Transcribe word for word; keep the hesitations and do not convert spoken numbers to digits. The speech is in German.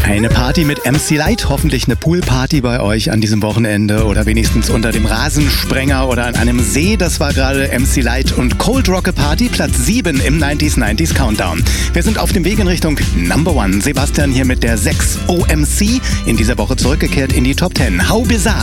Eine Party mit M C Light, hoffentlich eine Poolparty bei euch an diesem Wochenende oder wenigstens unter dem Rasensprenger oder an einem See. Das war gerade M C Light und Cold Rock Party, Platz sieben im neunziger neunziger Countdown. Wir sind auf dem Weg in Richtung Number One. Sebastian hier mit der sechs O M C, in dieser Woche zurückgekehrt in die Top zehn. How Bizarre.